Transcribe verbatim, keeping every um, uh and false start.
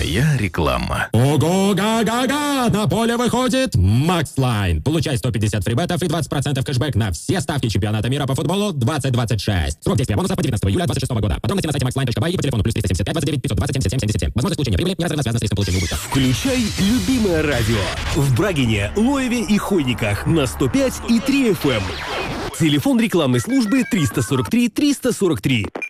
Моя реклама. Ого-га-га-га! На поле выходит Макс Лайн. Получай сто пятьдесят фрибетов и двадцать процентов кэшбэк на все ставки чемпионата мира по футболу двадцать двадцать шесть. Срок действия бонуса по девятнадцатого июля двадцать шестого года. Подробности на сайте макс лайн точка бай и по телефону плюс триста семьдесят пять двадцать девять пятьсот двадцать семьдесят семь семьдесят семь. Возможность получения прибыли неразрывно связана с риском получения убытка. Включай любимое радио. В Брагине, Лоеве и Хойниках на сто пять и три эф эм. Телефон рекламной службы триста сорок три триста сорок три.